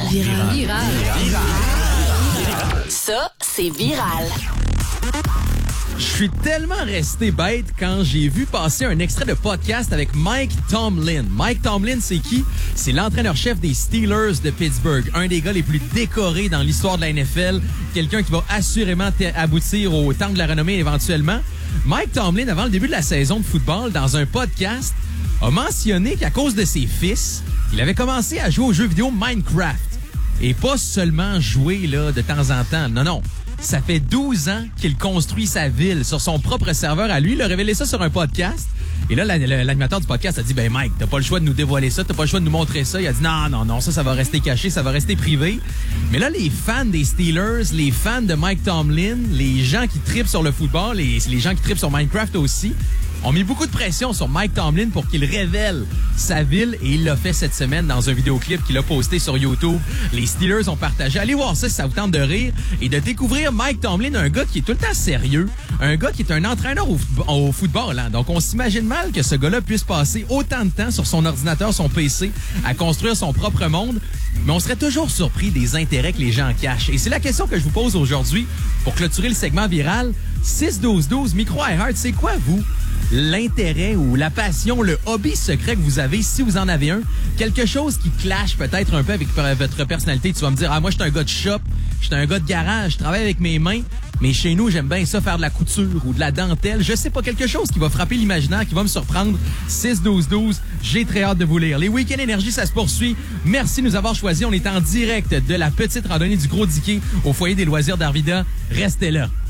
Ça, c'est viral. Je suis tellement resté bête quand j'ai vu passer un extrait de podcast avec Mike Tomlin. Mike Tomlin, c'est qui? C'est l'entraîneur-chef des Steelers de Pittsburgh. Un des gars les plus décorés dans l'histoire de la NFL. Quelqu'un qui va assurément aboutir au temple de la renommée éventuellement. Mike Tomlin, avant le début de la saison de football, dans un podcast, a mentionné qu'à cause de ses fils, il avait commencé à jouer aux jeux vidéo Minecraft. Et pas seulement jouer là de temps en temps. Non. Ça fait 12 ans qu'il construit sa ville sur son propre serveur à lui. Il a révélé ça sur un podcast. Et là, l'animateur du podcast a dit, ben Mike, t'as pas le choix de nous dévoiler ça, t'as pas le choix de nous montrer ça. Il a dit, non, ça va rester caché, ça va rester privé. Mais là, les fans des Steelers, les fans de Mike Tomlin, les gens qui trippent sur le football, les gens qui trippent sur Minecraft aussi, ont mis beaucoup de pression sur Mike Tomlin pour qu'il révèle sa ville et il l'a fait cette semaine dans un vidéoclip qu'il a posté sur YouTube. Les Steelers ont partagé. Allez voir ça si ça vous tente de rire et de découvrir Mike Tomlin, un gars qui est tout le temps sérieux, un gars qui est un entraîneur au football. Hein. Donc on s'imagine mal que ce gars-là puisse passer autant de temps sur son ordinateur, son PC, à construire son propre monde, mais on serait toujours surpris des intérêts que les gens cachent. Et c'est la question que je vous pose aujourd'hui pour clôturer le segment viral. 6-12-12, Micro iHeart, c'est quoi vous? L'intérêt ou la passion, le hobby secret que vous avez, si vous en avez un, quelque chose qui clash peut-être un peu avec votre personnalité. Tu vas me dire, moi, je suis un gars de shop, je suis un gars de garage, je travaille avec mes mains, mais chez nous, j'aime bien ça, faire de la couture ou de la dentelle. Je sais pas, quelque chose qui va frapper l'imaginaire, qui va me surprendre. 6-12-12, j'ai très hâte de vous lire. Les Week-ends Énergie, ça se poursuit. Merci de nous avoir choisis. On est en direct de la petite randonnée du Gros Diquet au foyer des loisirs d'Arvida. Restez là.